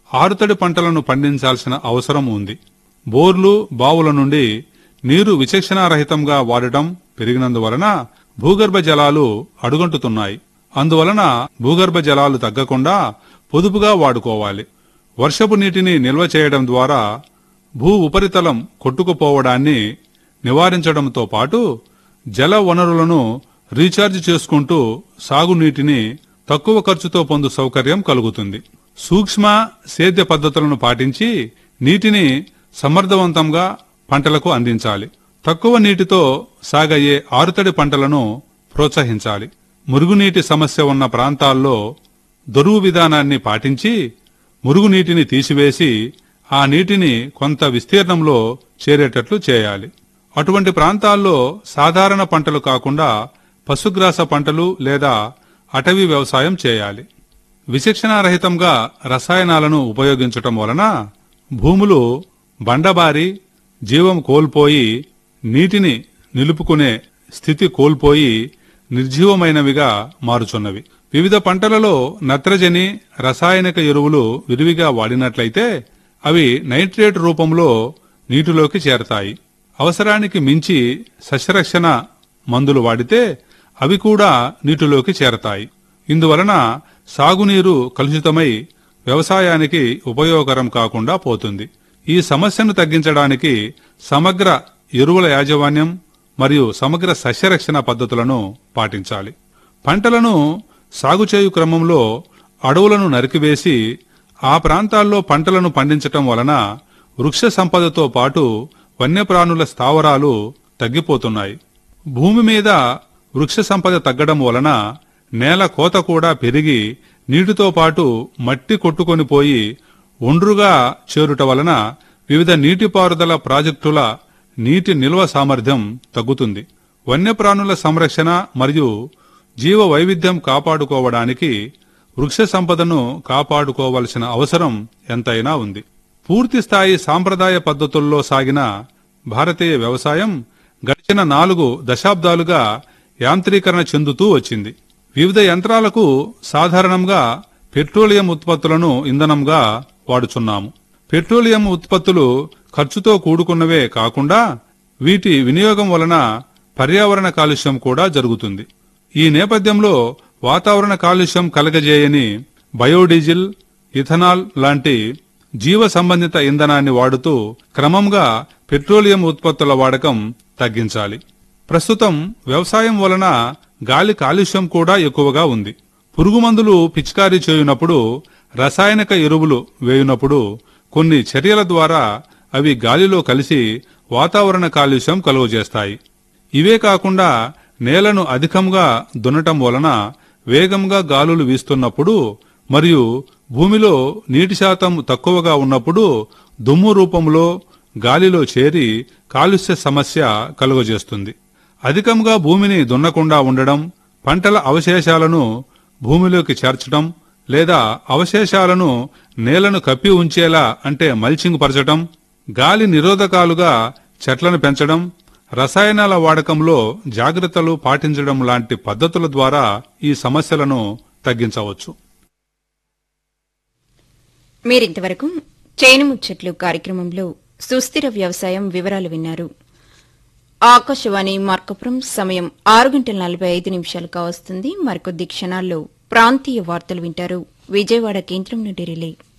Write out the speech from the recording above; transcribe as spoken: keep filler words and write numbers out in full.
ఆరుతడి పంటలను పండించాల్సిన అవసరం ఉంది. బోర్లు, బావుల నుండి నీరు విచక్షణారహితంగా వాడటం పెరిగినందువలన భూగర్భ జలాలు అడుగంటుతున్నాయి. అందువలన భూగర్భ జలాలు తగ్గకుండా పొదుపుగా వాడుకోవాలి. వర్షపు నీటిని నిల్వ చేయడం ద్వారా భూ ఉపరితలం కొట్టుకుపోవడాన్ని నివారించడంతో పాటు జల వనరులను రీఛార్జ్ చేసుకుంటూ సాగునీటిని తక్కువ ఖర్చుతో పొందు సౌకర్యం కలుగుతుంది. సూక్ష్మ సేద్య పద్ధతులను పాటించి నీటిని సమర్థవంతంగా పంటలకు అందించాలి. తక్కువ నీటితో సాగయ్యే ఆరుతడి పంటలను ప్రోత్సహించాలి. మురుగునీటి సమస్య ఉన్న ప్రాంతాల్లో దొరువు విధానాన్ని పాటించి మురుగునీటిని తీసివేసి ఆ నీటిని కొంత విస్తీర్ణంలో చేరేటట్లు చేయాలి. అటువంటి ప్రాంతాల్లో సాధారణ పంటలు కాకుండా పశుగ్రాస పంటలు లేదా అటవీ వ్యవసాయం చేయాలి. విచక్షణారహితంగా రసాయనాలను ఉపయోగించటం వలన భూములు బండబారి జీవం కోల్పోయి నీటిని నిలుపుకునే స్థితి కోల్పోయి నిర్జీవమైనవిగా మారుచున్నవి. వివిధ పంటలలో నత్రజని, రసాయనిక ఎరువులు విరివిగా వాడినట్లయితే అవి నైట్రేట్ రూపంలో నీటిలోకి చేరతాయి. అవసరానికి మించి సస్యరక్షణ మందులు వాడితే అవి కూడా నీటిలోకి చేరతాయి. ఇందువలన సాగునీరు కలుషితమై వ్యవసాయానికి ఉపయోగకరం కాకుండా పోతుంది. ఈ సమస్యను తగ్గించడానికి సమగ్ర ఎరువుల యాజమాన్యం మరియు సమగ్ర సస్యరక్షణ పద్ధతులను పాటించాలి. పంటలను సాగు చేయు క్రమంలో అడవులను నరికివేసి ఆ ప్రాంతాల్లో పంటలను పండించటం వలన వృక్ష సంపదతో పాటు వన్యప్రాణుల స్థావరాలు తగ్గిపోతున్నాయి. భూమి మీద వృక్ష సంపద తగ్గడం వలన నేల కోత కూడా పెరిగి నీటితో పాటు మట్టి కొట్టుకొని పోయి ఒండ్రుగా చేరుట వలన వివిధ నీటిపారుదల ప్రాజెక్టుల నీటి నిల్వ సామర్థ్యం తగ్గుతుంది. వన్యప్రాణుల సంరక్షణ మరియు జీవ వైవిధ్యం కాపాడుకోవడానికి వృక్ష సంపదను కాపాడుకోవలసిన అవసరం ఎంతైనా ఉంది. పూర్తిస్థాయి సాంప్రదాయ పద్ధతుల్లో సాగిన భారతీయ వ్యవసాయం గడిచిన నాలుగు దశాబ్దాలుగా యాంత్రీకరణ చెందుతూ వచ్చింది. వివిధ యంత్రాలకు సాధారణంగా పెట్రోలియం ఉత్పత్తులను ఇంధనంగా వాడుచున్నాము. పెట్రోలియం ఉత్పత్తులు ఖర్చుతో కూడుకున్నవే కాకుండా వీటి వినియోగం వలన పర్యావరణ కాలుష్యం కూడా జరుగుతుంది. ఈ నేపథ్యంలో వాతావరణ కాలుష్యం కలగజేయని బయోడీజిల్, ఇథనాల్ లాంటి జీవ సంబంధిత ఇంధనాన్ని వాడుతూ క్రమంగా పెట్రోలియం ఉత్పత్తుల వాడకం తగ్గించాలి. ప్రస్తుతం వ్యవసాయం వలన గాలి కాలుష్యం కూడా ఎక్కువగా ఉంది. పురుగుమందులు పిచికారీ చేయునప్పుడు, రసాయనిక ఎరువులు వేయునప్పుడు కొన్ని చర్యల ద్వారా అవి గాలిలో కలిసి వాతావరణ కాలుష్యం కలుగజేస్తాయి. ఇవే కాకుండా నేలను అధికంగా దున్నటం వలన వేగంగా గాలులు వీస్తున్నప్పుడు మరియు భూమిలో నీటి శాతం తక్కువగా ఉన్నప్పుడు దుమ్ము రూపంలో గాలిలో చేరి కాలుష్య సమస్య కలుగజేస్తుంది. అధికంగా భూమిని దున్నకుండా ఉండడం, పంటల అవశేషాలను భూమిలోకి చేర్చడం లేదా అవశేషాలను నేలను కప్పి ఉంచేలా అంటే మల్చింగ్ పరచడం, గాలి నిరోధకాలుగా చెట్లను పెంచడం, రసాయనాల వాడకంలో జాగ్రత్తలు పాటించడం లాంటి పద్ధతుల ద్వారా ఈ సమస్యలను తగ్గించవచ్చు. మీరింతవరకు చేను ముచ్చట్లు కార్యక్రమంలో సుస్థిర వ్యవసాయం వివరాలు విన్నారు. ఆకాశవాణి మార్కపురం సమయం ఆరు గంటల నలభై ఐదు నిమిషాలు కావస్తుంది. మరికొద్ది క్షణాల్లో ప్రాంతీయ వార్తలు వింటారు. విజయవాడ కేంద్రం నుండి రిలే.